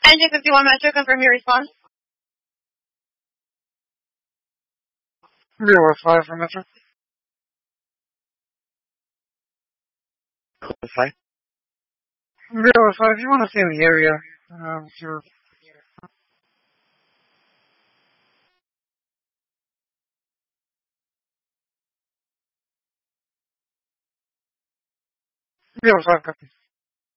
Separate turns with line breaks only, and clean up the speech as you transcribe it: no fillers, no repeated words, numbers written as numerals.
Engine 51 Metro, confirm your response.
0-5 for Metro.
5.
0-5, you want to stay in the area. Sure. 0-5, copy.